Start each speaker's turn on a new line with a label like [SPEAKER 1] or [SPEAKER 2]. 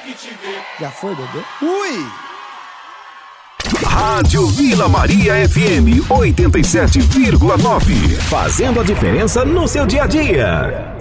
[SPEAKER 1] Já foi, bebê?
[SPEAKER 2] Ui!
[SPEAKER 3] Rádio Vila Maria FM 87,9. Fazendo a diferença no seu dia a dia.